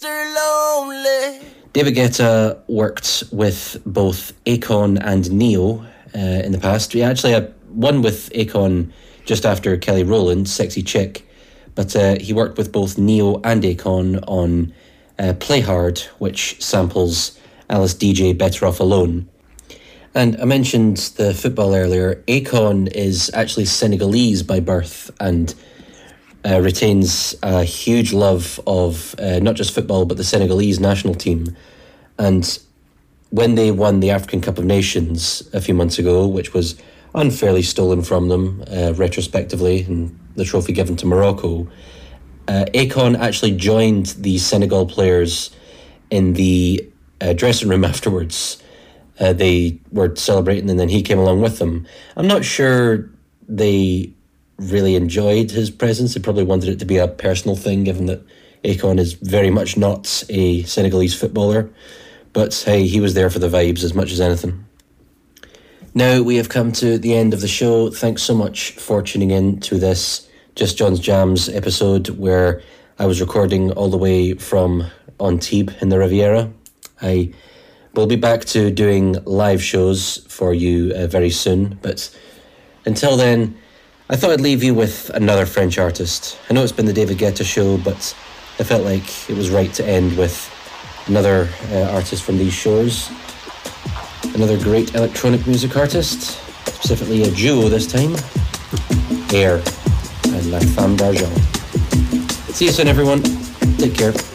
David Guetta worked with both Akon and Ne-Yo in the past. We actually had one with Akon just after Kelly Rowland, Sexy Chick, but he worked with both Ne-Yo and Akon on Play Hard, which samples Alice DJ Better Off Alone. And I mentioned the football earlier. Akon is actually Senegalese by birth and retains a huge love of not just football, but the Senegalese national team. And when they won the African Cup of Nations a few months ago, which was unfairly stolen from them retrospectively, and the trophy given to Morocco, Akon actually joined the Senegal players in the dressing room afterwards. They were celebrating and then he came along with them. I'm not sure they really enjoyed his presence. They probably wanted it to be a personal thing, given that Akon is very much not a Senegalese footballer. But hey, he was there for the vibes as much as anything. Now we have come to the end of the show. Thanks so much for tuning in to this Just John's Jams episode, where I was recording all the way from Antibes in the Riviera. I will be back to doing live shows for you very soon, but until then, I thought I'd leave you with another French artist. I know it's been the David Guetta show, but I felt like it was right to end with another artist from these shores. Another great electronic music artist, specifically a duo this time, Air and La Femme d'Argent. See you soon, everyone. Take care.